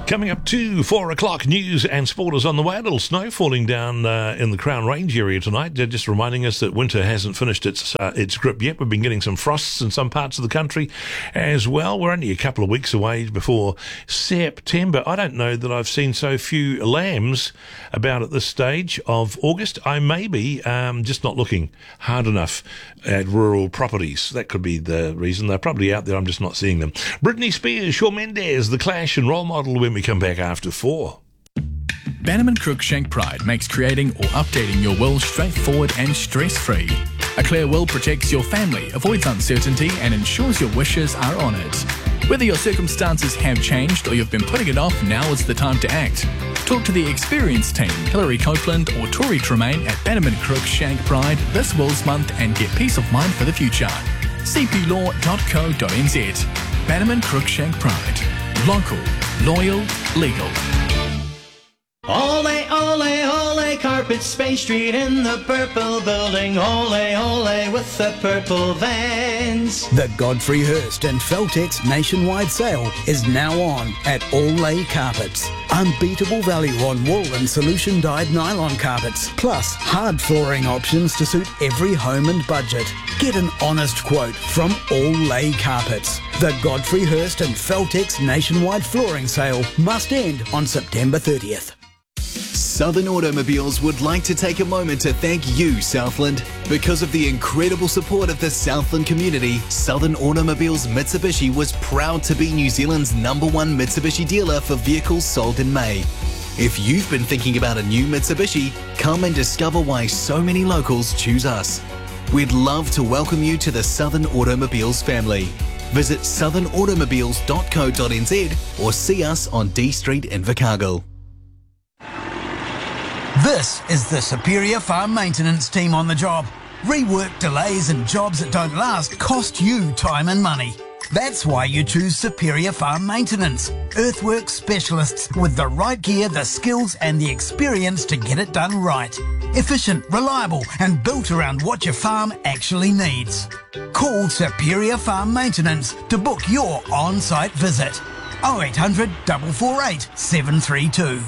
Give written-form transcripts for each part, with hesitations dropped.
Coming up to 4 o'clock, news and sport is on the way. A little snow falling down in the Crown Range area tonight. Just reminding us that winter hasn't finished its grip yet. We've been getting some frosts in some parts of the country as well. We're only a couple of weeks away before September. I don't know that I've seen so few lambs about at this stage of August. I may be just not looking hard enough at rural properties. That could be the reason. They're probably out there. I'm just not seeing them. Britney Spears, Shawn Mendes, The Clash and Role Model when we come back after 4. Bannerman Cruikshank Pride makes creating or updating your will straightforward and stress-free. A clear will protects your family, avoids uncertainty and ensures your wishes are honoured. Whether your circumstances have changed or you've been putting it off, now is the time to act. Talk to the experienced team, Hilary Copeland or Tori Tremaine at Bannerman Cruikshank Pride this Wills Month and get peace of mind for the future. cplaw.co.nz. Bannerman Cruikshank Pride. Local, loyal, legal. Ole, ole, ole, Carpet Space Street in the purple building. Ole, ole, with the purple vans. The Godfrey Hirst and Feltex nationwide sale is now on at Ole Carpets. Unbeatable value on wool and solution dyed nylon carpets, plus hard flooring options to suit every home and budget. Get an honest quote from Ole Carpets. The Godfrey Hirst and Feltex nationwide flooring sale must end on September 30th. Southern Automobiles would like to take a moment to thank you, Southland. Because of the incredible support of the Southland community, Southern Automobiles Mitsubishi was proud to be New Zealand's #1 Mitsubishi dealer for vehicles sold in May. If you've been thinking about a new Mitsubishi, come and discover why so many locals choose us. We'd love to welcome you to the Southern Automobiles family. Visit southernautomobiles.co.nz or see us on D Street in Invercargill. This is the Superior Farm Maintenance team on the job. Rework delays and jobs that don't last cost you time and money. That's why you choose Superior Farm Maintenance. Earthwork specialists with the right gear, the skills and the experience to get it done right. Efficient, reliable and built around what your farm actually needs. Call Superior Farm Maintenance to book your on-site visit. 0800 448 732.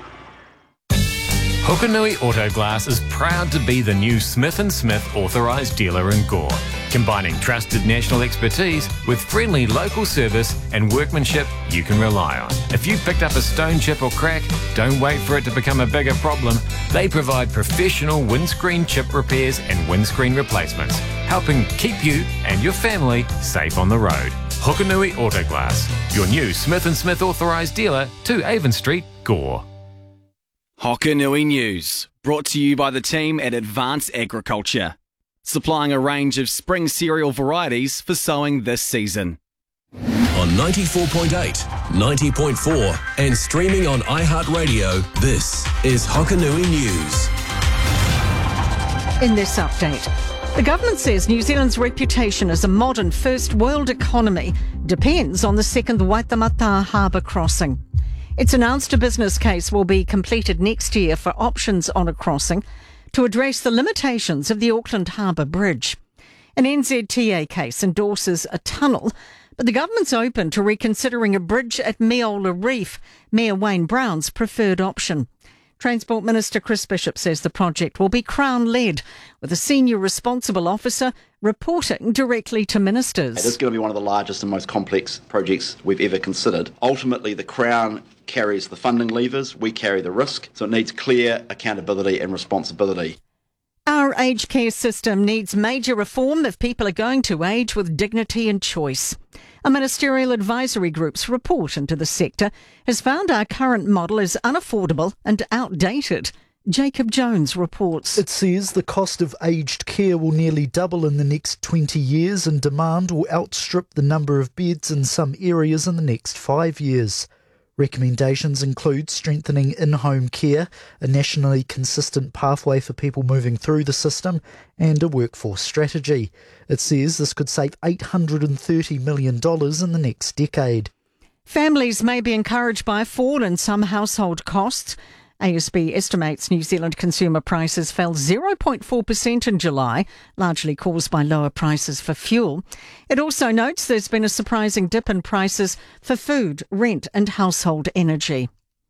Hukanui Auto Glass is proud to be the new Smith & Smith authorised dealer in Gore, combining trusted national expertise with friendly local service and workmanship you can rely on. If you picked up a stone chip or crack, don't wait for it to become a bigger problem. They provide professional windscreen chip repairs and windscreen replacements, helping keep you and your family safe on the road. Hukanui Auto Glass, your new Smith & Smith authorised dealer, 2 Avon Street, Gore. Hokanui News, brought to you by the team at Advanced Agriculture, supplying a range of spring cereal varieties for sowing this season. On 94.8, 90.4 and streaming on iHeartRadio, this is Hokanui News. In this update, the government says New Zealand's reputation as a modern first world economy depends on the second Waitemata harbour crossing. It's announced a business case will be completed next year for options on a crossing to address the limitations of the Auckland Harbour Bridge. An NZTA case endorses a tunnel, but the government's open to reconsidering a bridge at Meola Reef, Mayor Wayne Brown's preferred option. Transport Minister Chris Bishop says the project will be Crown-led, with a senior responsible officer reporting directly to ministers. It is going to be one of the largest and most complex projects we've ever considered. Ultimately, the Crown carries the funding levers, we carry the risk, so it needs clear accountability and responsibility. Our aged care system needs major reform if people are going to age with dignity and choice. A ministerial advisory group's report into the sector has found our current model is unaffordable and outdated. Jacob Jones reports. It says the cost of aged care will nearly double in the next 20 years and demand will outstrip the number of beds in some areas in the next 5 years. Recommendations include strengthening in-home care, a nationally consistent pathway for people moving through the system, and a workforce strategy. It says this could save $830 million in the next decade. Families may be encouraged by a fall in some household costs. ASB estimates New Zealand consumer prices fell 0.4% in July, largely caused by lower prices for fuel. It also notes there's been a surprising dip in prices for food, rent and household energy.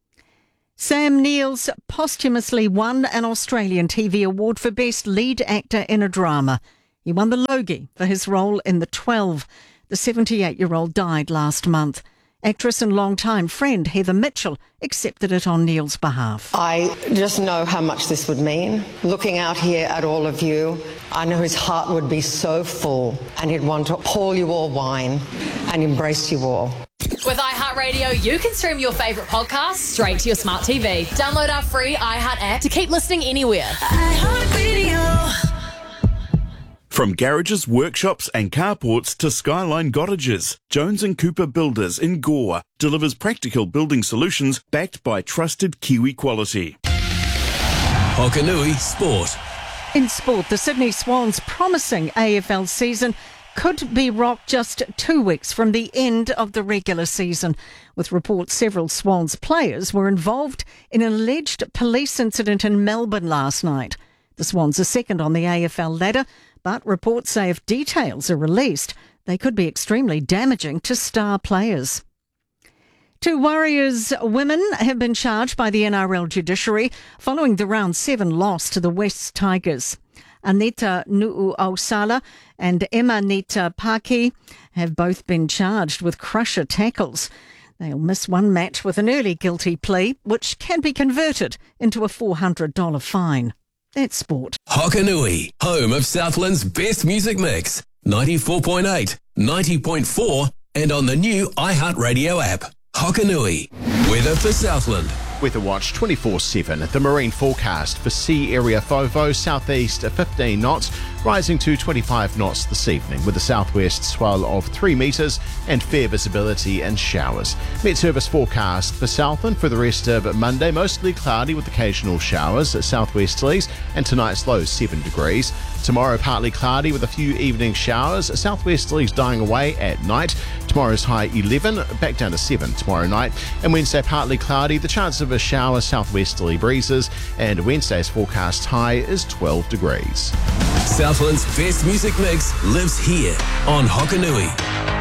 Sam Neill's posthumously won an Australian TV award for Best Lead Actor in a Drama. He won the Logie for his role in The 12. The 78-year-old died last month. Actress and long-time friend Heather Mitchell accepted it on Neill's behalf. I just know how much this would mean. Looking out here at all of you, I know his heart would be so full and he'd want to pour you all wine and embrace you all. With iHeartRadio, you can stream your favourite podcasts straight to your smart TV. Download our free iHeart app to keep listening anywhere. iHeartRadio. From garages, workshops and carports to Skyline Cottages, Jones & Cooper Builders in Gore delivers practical building solutions backed by trusted Kiwi quality. Hokanui Sport. In sport, the Sydney Swans' promising AFL season could be rocked just 2 weeks from the end of the regular season, with reports several Swans players were involved in an alleged police incident in Melbourne last night. The Swans are second on the AFL ladder, but reports say if details are released, they could be extremely damaging to star players. 2 Warriors women have been charged by the NRL judiciary following the round 7 loss to the West Tigers. Anita Nu'uausala and Emma Nita Paki have both been charged with crusher tackles. They'll miss one match with an early guilty plea, which can be converted into a $400 fine. That's sport. Hokanui, home of Southland's best music mix. 94.8, 90.4 and on the new iHeartRadio app. Hokanui, weather for Southland. Weather Watch 24/7. The marine forecast for sea area FOVO, southeast 15 knots, rising to 25 knots this evening with a southwest swell of 3 metres and fair visibility and showers. Met Service forecast for Southland for the rest of Monday, mostly cloudy with occasional showers, southwesterlies, and tonight's low 7 degrees. Tomorrow partly cloudy with a few evening showers, southwesterlies dying away at night. Tomorrow's high 11, back down to 7 tomorrow night. And Wednesday partly cloudy, the chance of a shower, southwesterly breezes, and Wednesday's forecast high is 12 degrees. Southland's best music mix lives here on Hokanui.